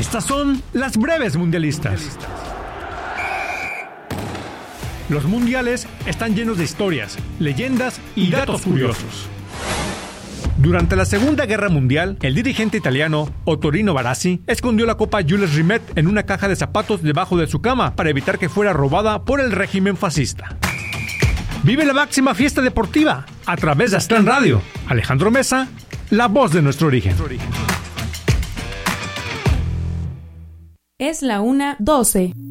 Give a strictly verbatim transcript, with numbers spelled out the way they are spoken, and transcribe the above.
Estas son las breves mundialistas. Los mundiales están llenos de historias, leyendas y datos curiosos. Durante la Segunda Guerra Mundial, el dirigente italiano Ottorino Barassi escondió la Copa Jules Rimet en una caja de zapatos debajo de su cama para evitar que fuera robada por el régimen fascista. Vive la máxima fiesta deportiva a través de Aztlán Radio. Alejandro Mesa, la voz de nuestro origen. Es la una doce.